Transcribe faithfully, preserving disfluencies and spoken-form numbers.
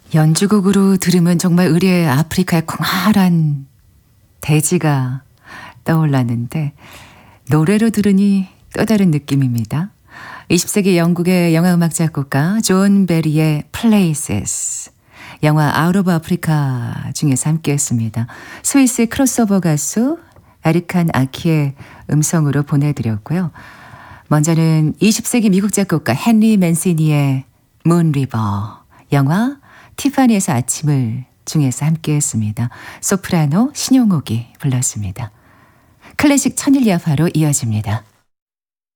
연주곡으로 들으면 정말 의리의 아프리카의 광활한 대지가 떠올랐는데 노래로 들으니 또 다른 느낌입니다. 이십 세기 영국의 영화음악 작곡가 존 베리의 Places, 영화 아웃 오브 아프리카 중에서 함께했습니다. 스위스 크로스오버 가수 에리칸 아키의 음성으로 보내드렸고요. 먼저는 이십 세기 미국 작곡가 헨리 맨시니의 문 리버, 영화 티파니에서 아침을 중에서 함께했습니다. 소프라노 신용옥이 불렀습니다. 클래식 천일야파로 이어집니다.